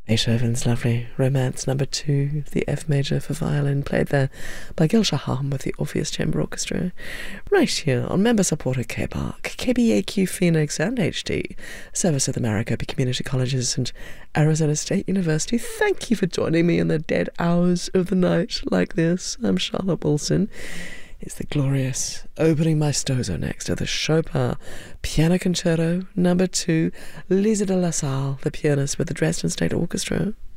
Beethoven's lovely Romance Number 2, the F major for violin, played there by Gil Shaham with the Orpheus Chamber Orchestra, right here on member-supported KBARC, KBAQ Phoenix and HD, service of the Maricopa Community Colleges and Arizona State University. Thank you for joining me in the dead hours of the night like this. I'm Charlotte Wilson. It's the glorious opening maestoso next to the Chopin Piano Concerto Number 2, Lisa de la Salle, the pianist with the Dresden State Orchestra.